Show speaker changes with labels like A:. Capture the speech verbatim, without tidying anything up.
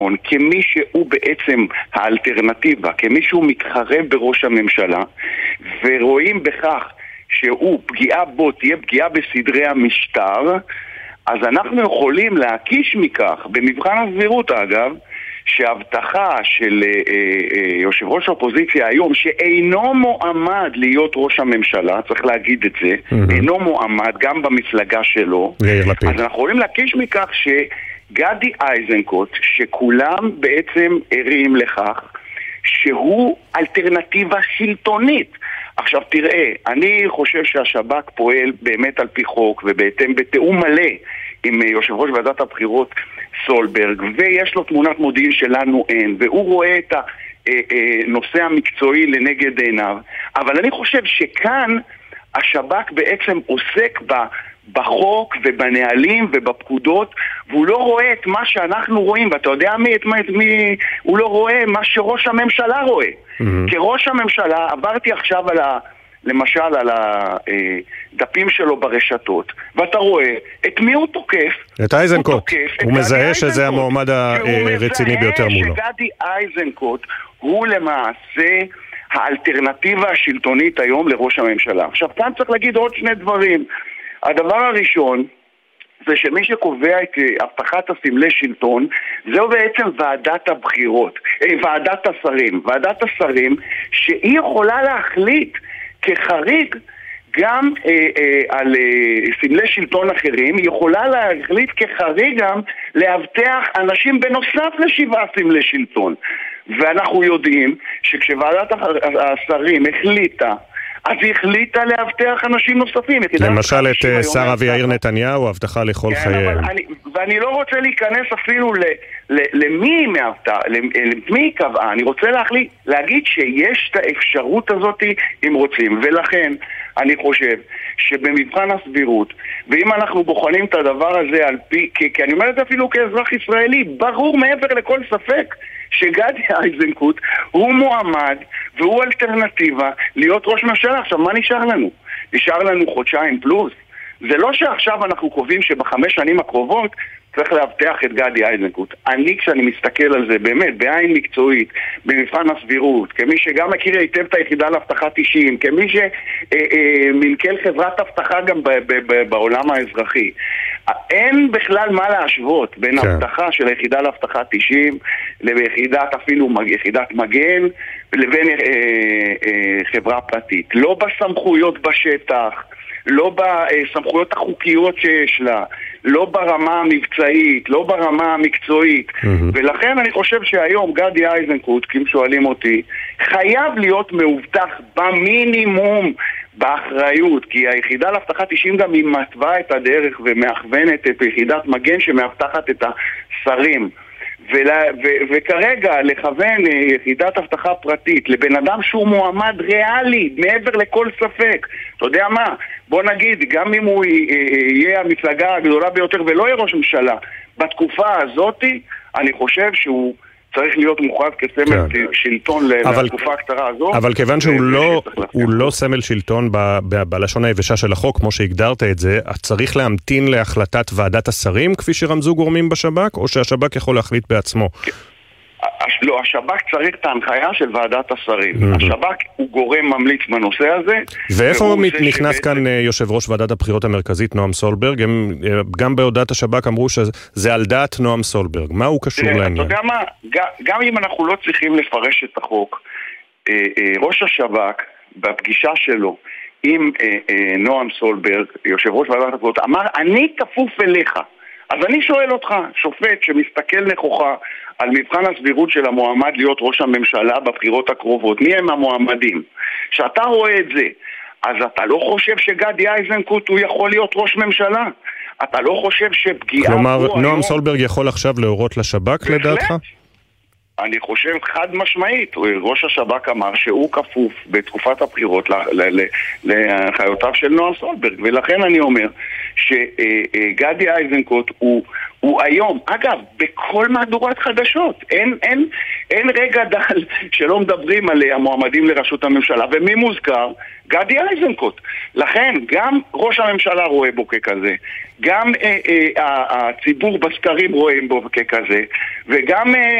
A: כמי שהוא בעצם האלטרנטיבה, כמי שהוא מתחרב בראש הממשלה, ורואים בכך שהוא פגיעה בו, תהיה פגיעה בסדרי המשטר, אז אנחנו יכולים להקיש מכך, במבחן הסבירות אגב, שהבטחה של אה, אה, יושב ראש האופוזיציה היום, שאינו מועמד להיות ראש הממשלה, צריך להגיד את זה, mm-hmm. אינו מועמד גם במפלגה שלו, אז אנחנו יכולים להקיש מכך שגדי איזנקוט, שכולם בעצם ערים לכך, שהוא אלטרנטיבה שלטונית. עכשיו תראה, אני חושב שהשב"כ פועל באמת על פי חוק ובהתאם בתאום מלא עם יושב ראש ועדת הבחירות סולברג, ויש לו תמונת מודיעין שלנו אין, והוא רואה את הנושא המקצועי לנגד עיניו, אבל אני חושב שכאן השב"כ בעצם עוסק בחוק ובנהלים ובפקודות, והוא לא רואה את מה שאנחנו רואים, ואתה יודע מי, את מה, את מי, הוא לא רואה מה שראש הממשלה רואה. Mm-hmm. כראש הממשלה עברתי עכשיו על ה... למשל על הדפים שלו ברשתות, ואתה רואה את מי הוא תוקף.
B: את איזנקוט. הוא מזהה שזה המועמד הרציני ביותר מולו.
A: הוא מזהה שגדי איזנקוט הוא למעשה האלטרנטיבה השלטונית היום לראש הממשלה. עכשיו כאן צריך להגיד עוד שני דברים. הדבר הראשון זה שמי שקובע את הבטחת הסמלי שלטון זהו בעצם ועדת הבחירות, ועדת השרים. ועדת השרים שהיא יכולה להחליט כחריג גם אה, אה, על אה, סמלי שלטון אחרים, היא יכולה להחליט כחריג גם להבטח אנשים בנוסף לשבעה סמלי שלטון. ואנחנו יודעים שכשוועדת השרים החליטה, אז היא החליטה להבטח אנשים נוספים.
B: למשל את שר אבי יאיר נתניהו, הבטחה לכל כן, חייהם.
A: אני, ואני לא רוצה להיכנס אפילו ל, ל, למי מהבטח, למי קבעה. אני רוצה להחליט, להגיד שיש את האפשרות הזאת אם רוצים. ולכן אני חושב שבמבחן הסבירות, ואם אנחנו בוחנים את הדבר הזה על פי, כי, כי אני אומר את זה אפילו כאזרח ישראלי, ברור מעבר לכל ספק, שגדי איזנקוט הוא מועמד והוא אלטרנטיבה להיות ראש ממשלה. עכשיו מה נשאר לנו? נשאר לנו חודשיים פלוס. זה לא שעכשיו אנחנו קובעים שבחמש שנים הקרובות צריך להבטח את גדי איזנקוט. אני כשאני מסתכל על זה באמת בעין מקצועית, במבחן הסבירות, כמי שגם מכיר היטב את היחידה להבטחת אישים, כמי שמנכ"ל חברת הבטחה גם בעולם האזרחי, אין בכלל מה להשוות בין כן. הבטחה של היחידה להבטחת אישים ליחידת אפילו יחידת מגן לבין אה, אה, חברה פרטית. לא בסמכויות בשטח, לא בסמכויות החוקיות שיש לה, לא ברמה המבצעית, לא ברמה המקצועית. Mm-hmm. ולכן אני חושב שהיום גדי איזנקוט, כי אם שואלים אותי, חייב להיות מאובטח במינימום באחריות, כי היחידה להבטחת אישים גם היא מתווה את הדרך ומאכוונת את יחידת מגן שמאבטחת את השרים. ולה, ו, וכרגע לכוון יחידת הבטחה פרטית לבן אדם שהוא מועמד ריאלי, מעבר לכל ספק. אתה יודע מה? בוא נגיד, גם אם הוא יהיה המפלגה הגדולה ביותר ולא יהיה ראש ממשלה, בתקופה הזאת אני חושב שהוא צריך להיות מוכרז כסמל כן. שלטון אבל, לתקופה הקצרה הזו.
B: אבל כיוון שהוא לא, הוא לא סמל שלטון ב, ב, בלשון היבשה של החוק, כמו שהגדרת את זה, צריך להמתין להחלטת ועדת השרים, כפי שרמזו גורמים בשב"כ, או שהשב"כ יכול להחליט בעצמו?
A: לא, השב"כ צריך את ההנחיה של ועדת השרים. Mm-hmm. השב"כ הוא גורם ממליץ בנושא הזה.
B: ואיפה נכנס שבעצם... כאן יושב ראש ועדת הבחירות המרכזית, נועם סולברג? הם, גם בהודעת השב"כ אמרו שזה על דעת נועם סולברג. מה הוא קשור לעניין? אתה
A: יודע מה? גם, גם אם אנחנו לא צריכים לפרש את החוק, ראש השב"כ, בפגישה שלו עם נועם סולברג, יושב ראש ועדת הבחירות, אמר, אני כפוף אליך. אז אני שואל אותך, שופט שמסתכל נכוחה על מבחן הסבירות של המועמד להיות ראש הממשלה בבחירות הקרובות, מי הם המועמדים? שאתה רואה את זה, אז אתה לא חושב שגדי איזנקוט הוא יכול להיות ראש ממשלה? אתה לא חושב שפגיעה...
B: כלומר, נועם היום... סולברג יכול עכשיו להורות לשב"כ לדעתך?
A: אני חושב חד משמעית, ראש השב"כ אמר שהוא כפוף בתקופת הבחירות להנחיותיו של נועם סולברג, ולכן אני אומר שגדי איזנקוט הוא, הוא היום, אגב, בכל מהדורת חדשות, אין, אין, אין רגע דל שלא מדברים על המועמדים לראשות הממשלה, ומי מוזכר? גדי איזנקוט. לכן, גם ראש הממשלה רואה בו ככזה, גם אה, אה, הציבור בסקרים רואה בו ככזה, וגם... אה,